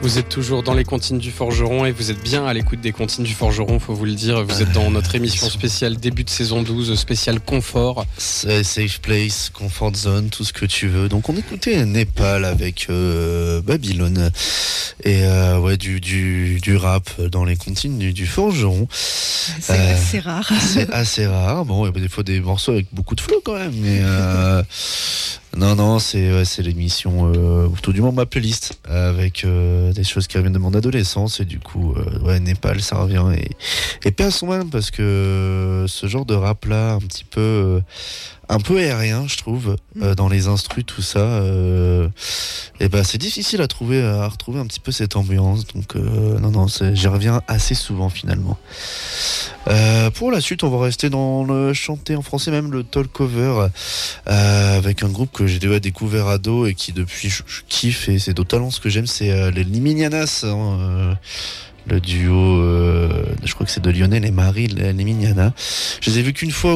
Vous êtes toujours dans les comptines du Forgeron et vous êtes bien à l'écoute des comptines du Forgeron, faut vous le dire. Vous êtes dans notre émission spéciale début de saison 12, spéciale confort. Safe place, comfort zone, tout ce que tu veux. Donc on écoutait Népal avec Babylone et du rap dans les comptines du Forgeron. C'est assez rare. C'est assez rare. Bon, il y a des fois des morceaux avec beaucoup de flow quand même, mais non, c'est l'émission, tout du moins ma playlist, avec des choses qui reviennent de mon adolescence, et du coup, Népal, ça revient, et paix à son âme, parce que ce genre de rap-là, un peu aérien, je trouve, dans les instrus, tout ça, c'est difficile à retrouver un petit peu cette ambiance, donc j'y reviens assez souvent finalement. Pour la suite, on va rester dans le chanter en français, même le talk cover, avec un groupe que j'ai déjà découvert ado et qui depuis je kiffe, et c'est totalement ce que j'aime, c'est les Liminianas, le duo, je crois que c'est de Lionel et Marie, les Liminianas. Je les ai vus qu'une fois